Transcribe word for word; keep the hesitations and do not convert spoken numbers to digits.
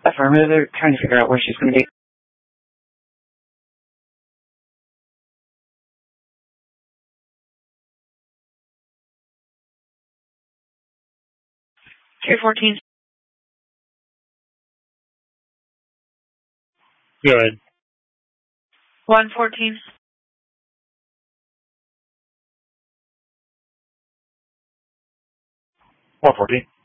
Affirmative. They're trying to figure out where she's going to be. Two fourteen. Go ahead. One fourteen. One fourteen.